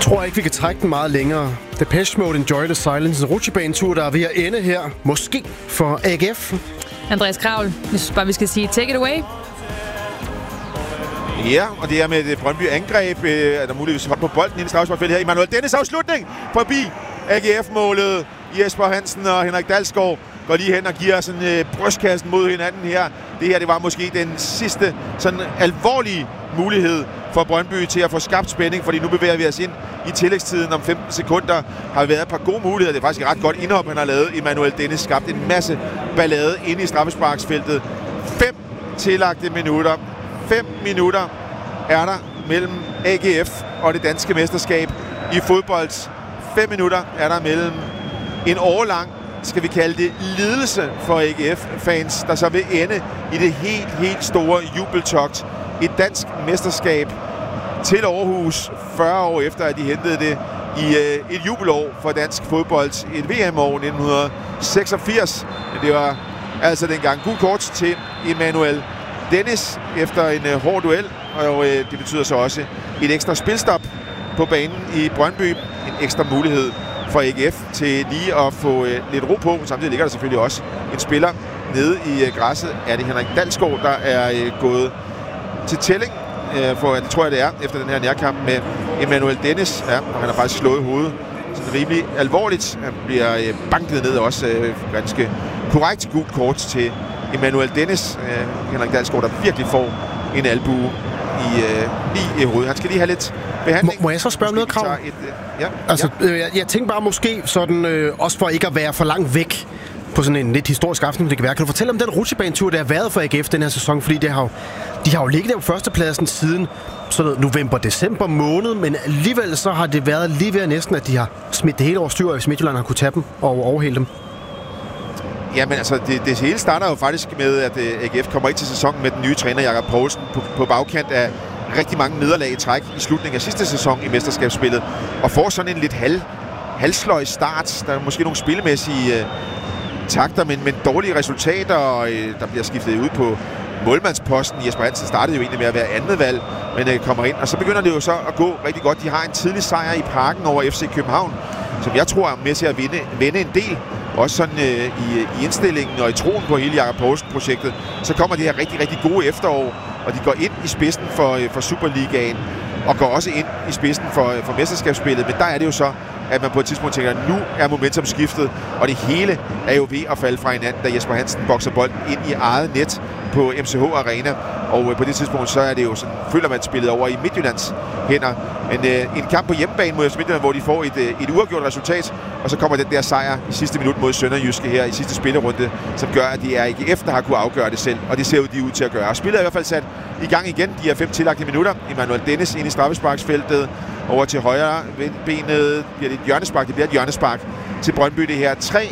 tror ikke, vi kan trække den meget længere. Depeche Mode, Enjoy the Silence, en rutsjebanetur, der er ved at ende her. Måske for AGF. Andreas Kravl, jeg synes bare, vi skal sige take it away. Ja, og det er med et Brøndby angreb. Der muligvis hold på bolden i det straffesparksfelt her. Emmanuel Dennis afslutning forbi AGF-målet. Jesper Hansen og Henrik Dalsgaard går lige hen og giver sådan brystkassen mod hinanden her. Det her, det var måske den sidste sådan alvorlige mulighed for Brøndby til at få skabt spænding, fordi nu bevæger vi os ind i tillægstiden om 15 sekunder. Har været et par gode muligheder. Det er faktisk et ret godt indhop, han har lavet. Emmanuel Dennis skabt en masse ballade inde i straffesparksfeltet. 5 tillagte minutter. 5 minutter er der mellem AGF og det danske mesterskab i fodbold. 5 minutter er der mellem en årlang, skal vi kalde det, lidelse for AGF-fans, der så vil ende i det helt store jubeltogt. Et dansk mesterskab til Aarhus 40 år efter, at de hentede det i et jubelår for dansk fodbold. Et VM-år 1986. Men det var altså dengang gult kort til Emmanuel Dennis efter en hård duel. Og det betyder så også et ekstra spilstop på banen i Brøndby. En ekstra mulighed for AGF til lige at få lidt ro på. Samtidig ligger der selvfølgelig også en spiller nede i græsset. Er det Henrik Dalsgaard, der er gået til tælling? For det tror jeg, det er, efter den her nærkamp med Emmanuel Dennis. Ja, og han har faktisk slået hovedet sådan rimelig alvorligt. Han bliver banket ned også. Ganske korrekt gult kort til Emmanuel Dennis. Henrik Dalsgaard, der virkelig får en albue lige i hovedet. Han skal lige have lidt behandling. Må jeg så spørge noget, Krav? Jeg tænker bare måske sådan, også for ikke at være for langt væk på sådan en lidt historisk aften, det kan være. Kan du fortælle om den rutsjebanetur, der har været for AGF den her sæson? Fordi de har jo ligget der på førstepladsen siden sådan november-december måned, men alligevel så har det været lige ved næsten, at de har smidt det hele over styr, hvis Midtjylland har kunne tage dem og overhælde dem. Jamen altså, det hele starter jo faktisk med, at AGF kommer ikke til sæsonen med den nye træner, Jakob Poulsen, på bagkant af rigtig mange nederlag i træk i slutningen af sidste sæson i mesterskabsspillet, og får sådan en lidt halvsløj start. Der er måske nogle spillemæssige takter, men dårlige resultater, og der bliver skiftet ud på målmandsposten. Jesper Hansen startede jo egentlig med at være andet valg, men kommer ind, og så begynder det jo så at gå rigtig godt. De har en tidlig sejr i Parken over FC København, som jeg tror er med til at vinde en del. Også sådan i indstillingen og i troen på hele Jakob Poulsen-projektet. Så kommer det her rigtig gode efterår, og de går ind i spidsen for Superligaen, og går også ind i spidsen for mesterskabsspillet. Men der er det jo så, at man på et tidspunkt tænker, at nu er momentum skiftet, og det hele er jo ved at falde fra hinanden, da Jesper Hansen bokser bolden ind i eget net på MCH Arena. Og på det tidspunkt, så er det jo sådan, føler man spillet over i Midtjyllands hænder. Men en kamp på hjemmebane mod Midtjylland, hvor de får et uafgjort resultat, og så kommer den der sejr i sidste minut mod Sønderjyske her i sidste spillerunde, som gør, at de er AGF, der har kunne afgøre det selv, og det ser de ud til at gøre. Og spillet er i hvert fald sat i gang igen. De er 5 tillagte minutter. Emmanuel Dennis ind i straffesparksfeltet, over til højre benet, bliver det et hjørnespark. Det bliver et hjørnespark til Brøndby det her. 3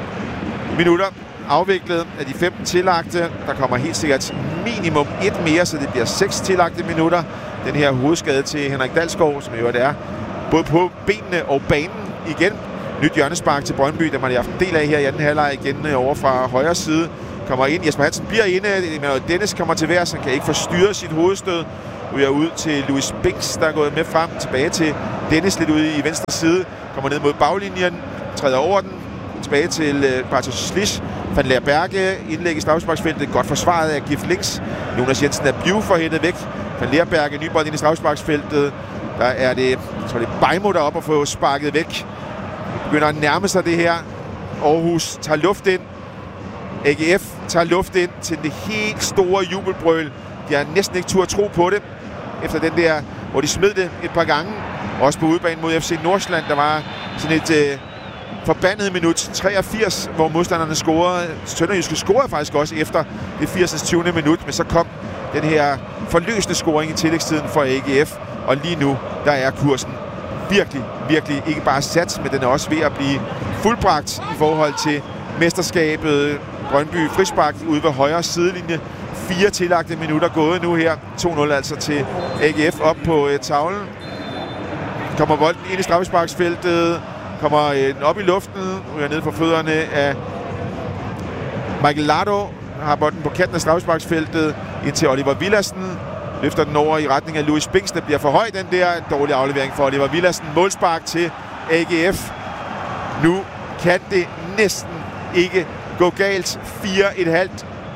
minutter afviklet af de 15 tillagte. Der kommer helt sikkert minimum 1 mere, så det bliver 6 tillagte minutter. Den her hovedskade til Henrik Dalsgaard, som jo er både på benene og banen igen. Nyt hjørnespark til Brøndby, der man har haft en del af her i anden halvleg igen over fra højre side. Kommer ind, Jesper Hansen bliver inde, Emmanuel Dennis kommer til værs, han kan ikke forstyrre sit hovedstød. Nu er ud til Louis Binks, der er gået med frem, tilbage til Dennis lidt ude i venstre side. Kommer ned mod baglinjen, træder over den, tilbage til Bartosz Slisz. Van Leer Berge, indlæg i straffesparksfeltet, godt forsvaret af Gif Links. Jonas Jensen er forhændet væk. Van Leer Berge, ny bold ind i straffesparksfeltet. Der er det, jeg tror det er Bejmo deroppe at få sparket væk. Begynder at nærme sig det her. Aarhus tager luft ind. AGF tager luft ind til det helt store jubelbrøl. De har næsten ikke tur at tro på det. Efter den der, hvor de smed det et par gange. Også på udebane mod FC Nordsjælland. Der var sådan et forbandet minut 83, hvor modstanderne scorede. Sønderjyske scorede faktisk også efter det 80. 20. minut. Men så kom den her forløsende scoring i tillægstiden for AGF. Og lige nu, der er kursen virkelig ikke bare sat, men den er også ved at blive fuldbragt i forhold til mesterskabet. Brøndby frispark ude ved højre sidelinje. 4 tillagte minutter gået nu her. 2-0 altså til AGF op på tavlen. Kommer bolden ind i straffesparksfeltet. Kommer den op i luften. Ryger ned for fødderne af Michael Lardo. Har bolden på kanten af straffesparksfeltet ind til Oliver Villadsen. Løfter den over i retning af Louis Binks. Der bliver for høj, den der dårlige aflevering for Oliver Villadsen. Målspark til AGF. Nu kan det næsten ikke gå galt. 4,5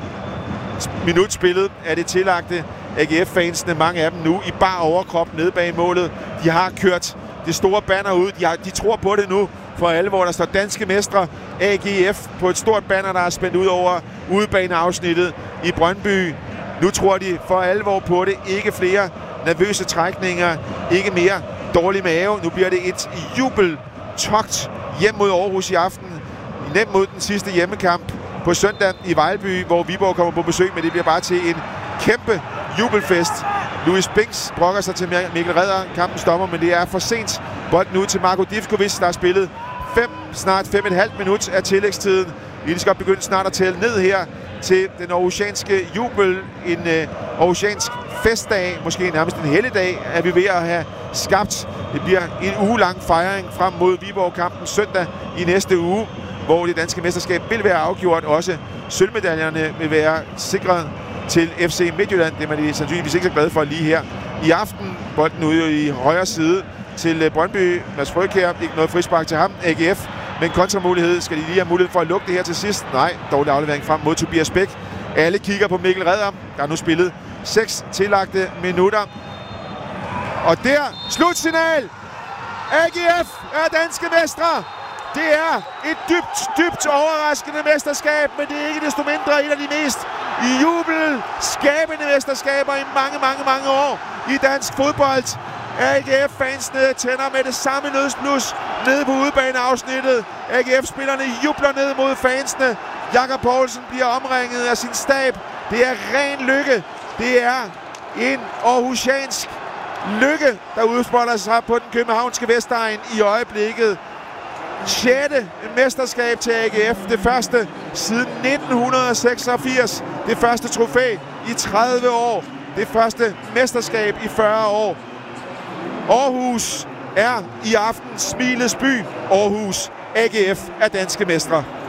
minut spillet er det tillagte AGF-fansene. Mange af dem nu i bar overkrop nede bag målet. De har kørt det store banner ud. De tror på det nu for alvor. Der står danske mestre AGF på et stort banner, der er spændt ud over udebaneafsnittet i Brøndby. Nu tror de for alvor på det. Ikke flere nervøse trækninger. Ikke mere dårlig mave. Nu bliver det et jubeltogt hjem mod Aarhus i aften. Nemt mod den sidste hjemmekamp på søndag i Vejlby, hvor Viborg kommer på besøg, men det bliver bare til en kæmpe jubelfest. Louis Binks brokker sig til Mikkel Redder. Kampen stopper, men det er for sent. Bolden ud til Marko Divkovic, der har spillet snart 5,5 minut af tillægstiden. Vi skal begynde snart at tælle ned her til den aarhusianske jubel. En aarhusiansk festdag, måske nærmest en helligdag, er vi ved at have skabt. Det bliver en ugelang fejring frem mod Viborg-kampen søndag i næste uge, hvor det danske mesterskab vil være afgjort. Også sølvmedaljerne vil være sikret til FC Midtjylland. Det er man sandsynligvis ikke så glade for lige her i aften. Bolden ude i højre side til Brøndby. Mads Frøkjær, ikke noget frispark til ham. AGF med en kontramulighed. Skal de lige have mulighed for at lukke det her til sidst? Nej, dårlig aflevering frem mod Tobias Bæk. Alle kigger på Mikkel Redder. Der er nu spillet 6 tillagte minutter. Og der, slutsignal! AGF er danske mestre! Det er et dybt overraskende mesterskab, men det er ikke desto mindre et af de mest jubelskabende mesterskaber i mange år i dansk fodbold. AGF-fansene tænder med det samme nødsblus nede på udebaneafsnittet. AGF-spillerne jubler ned mod fansene. Jakob Poulsen bliver omringet af sin stab. Det er ren lykke. Det er en aarhusiansk lykke, der udspolder sig på den københavnske Vestegn i øjeblikket. 6. mesterskab til AGF. Det første siden 1986. Det første trofæ i 30 år. Det første mesterskab i 40 år. Aarhus er i aften smilets by. Aarhus AGF er danske mestre.